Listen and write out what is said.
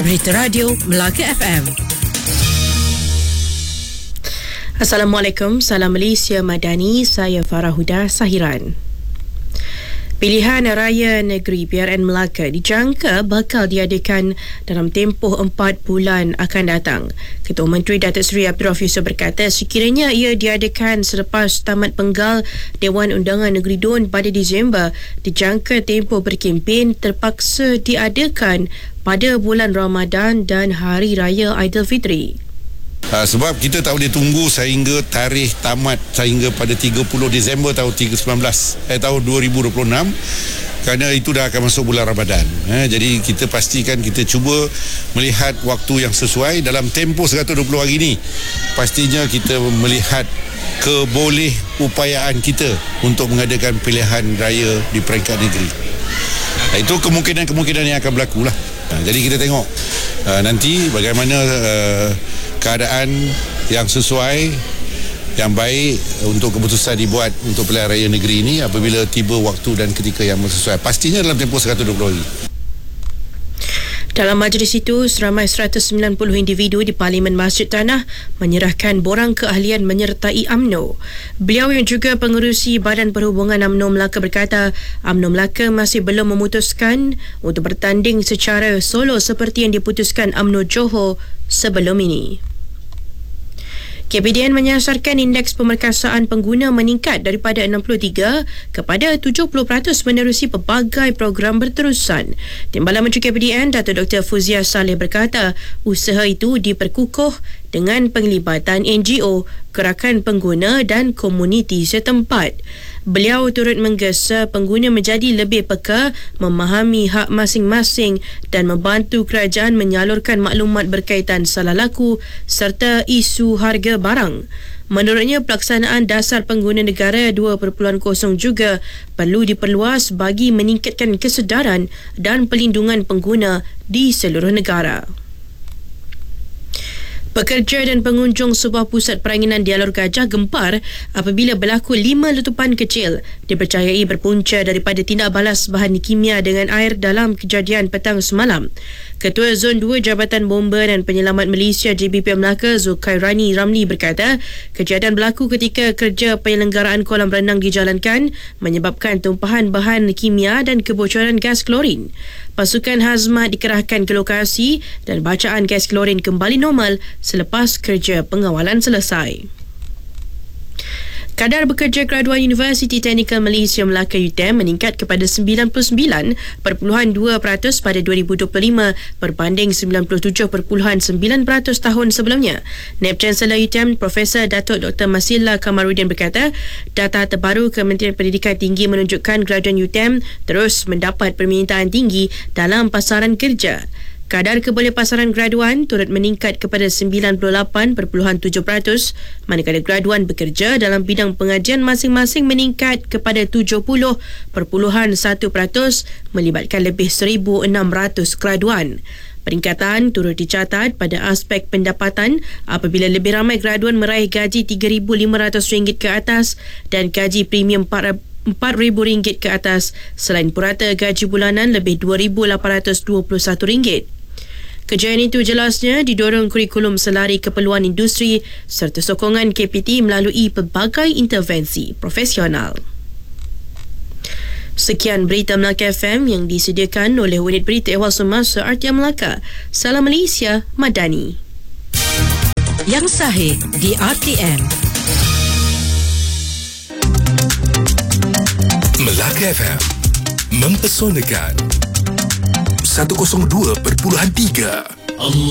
Berita Radio Melaka FM. Assalamualaikum, salam Malaysia Madani, saya Farah Huda Sahiran. Pilihan Raya Negeri PRN Melaka dijangka bakal diadakan dalam tempoh 4 bulan akan datang. Ketua Menteri Datuk Seri Abdul Rauf Yusof berkata sekiranya ia diadakan selepas tamat penggal Dewan Undangan Negeri DUN pada Disember, dijangka tempoh berkempen terpaksa diadakan pada bulan Ramadan dan Hari Raya Aidilfitri. Sebab kita tak boleh tunggu sehingga tarikh tamat sehingga pada 30 Disember tahun 2026 kerana itu dah akan masuk bulan Ramadan. Jadi kita pastikan kita cuba melihat waktu yang sesuai dalam tempoh 120 hari ini. Pastinya kita melihat kebolehupayaan kita untuk mengadakan pilihan raya di peringkat negeri. Itu kemungkinan-kemungkinan yang akan berlaku lah. Jadi kita tengok nanti bagaimana keadaan yang sesuai, yang baik untuk keputusan dibuat untuk pilihan raya negeri ini apabila tiba waktu dan ketika yang sesuai. Pastinya dalam tempoh 120 hari. Dalam majlis itu, seramai 190 individu di Parlimen Masjid Tanah menyerahkan borang keahlian menyertai UMNO. Beliau yang juga pengerusi Badan Perhubungan UMNO Melaka berkata, UMNO Melaka masih belum memutuskan untuk bertanding secara solo seperti yang diputuskan UMNO Johor sebelum ini. KPDN menyasarkan indeks pemerkasaan pengguna meningkat daripada 63 kepada 70% menerusi pelbagai program berterusan. Timbalan Menteri KPDN, Datuk Dr. Fuzia Saleh berkata, usaha itu diperkukuh dengan penglibatan NGO, gerakan pengguna dan komuniti setempat. Beliau turut menggesa pengguna menjadi lebih peka, memahami hak masing-masing dan membantu kerajaan menyalurkan maklumat berkaitan salah laku serta isu harga barang. Menurutnya, pelaksanaan dasar pengguna negara 2.0 juga perlu diperluas bagi meningkatkan kesedaran dan pelindungan pengguna di seluruh negara. Pekerja dan pengunjung sebuah pusat peranginan di Alor Gajah gempar apabila berlaku 5 letupan kecil dipercayai berpunca daripada tindak balas bahan kimia dengan air dalam kejadian petang semalam. Ketua Zon 2 Jabatan Bomba dan Penyelamat Malaysia JBP Melaka Zulkairani Ramli berkata, kejadian berlaku ketika kerja penyelenggaraan kolam renang dijalankan menyebabkan tumpahan bahan kimia dan kebocoran gas klorin. Pasukan hazmat dikerahkan ke lokasi dan bacaan gas klorin kembali normal selepas kerja pengawalan selesai. Kadar bekerja graduan Universiti Teknikal Malaysia Melaka UTM meningkat kepada 99.2% pada 2025 berbanding 97.9% tahun sebelumnya. Naib Chancellor UTM Profesor Datuk Dr. Masilla Kamarudin berkata, data terbaru Kementerian Pendidikan Tinggi menunjukkan graduan UTM terus mendapat permintaan tinggi dalam pasaran kerja. Kadar kebolehpasaran graduan turut meningkat kepada 98.7%, manakala graduan bekerja dalam bidang pengajian masing-masing meningkat kepada 70.1%, melibatkan lebih 1,600 graduan. Peningkatan turut dicatat pada aspek pendapatan apabila lebih ramai graduan meraih gaji RM3,500 ke atas dan gaji premium RM4,000 ke atas, selain purata gaji bulanan lebih RM2,821. Kejayaan itu jelasnya didorong kurikulum selari keperluan industri serta sokongan KPT melalui pelbagai intervensi profesional. Sekian berita Melaka FM yang disediakan oleh unit berita ehwal semasa RTM Melaka. Salam Malaysia Madani. Yang sahih di RTM. Melaka FM mempesonakan 102.3.